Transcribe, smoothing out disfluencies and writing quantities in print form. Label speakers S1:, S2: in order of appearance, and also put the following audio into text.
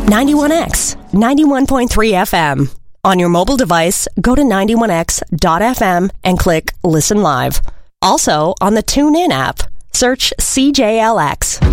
S1: 91X, 91.3 FM. On your mobile device, go to 91x.fm and click Listen Live. Also, on the TuneIn app, search CJLX.